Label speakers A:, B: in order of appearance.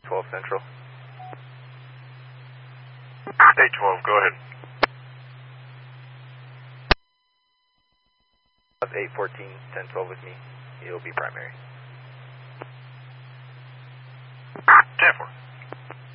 A: 12 Central.
B: 812, go ahead.
A: 814, 1012 with me. It'll be primary.
B: 10-4.